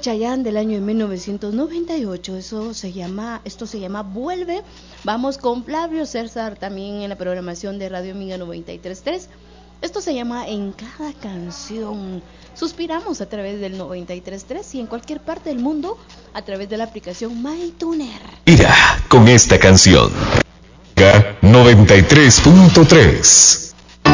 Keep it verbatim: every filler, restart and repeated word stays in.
Chayanne del año de mil novecientos noventa y ocho. Eso se llama, esto se llama Vuelve. Vamos con Flavio César también en la programación de Radio Amiga noventa y tres punto tres. Esto se llama En Cada Canción. Suspiramos a través del noventa y tres punto tres y en cualquier parte del mundo a través de la aplicación MyTuner. Mira con esta canción. noventa y tres punto tres.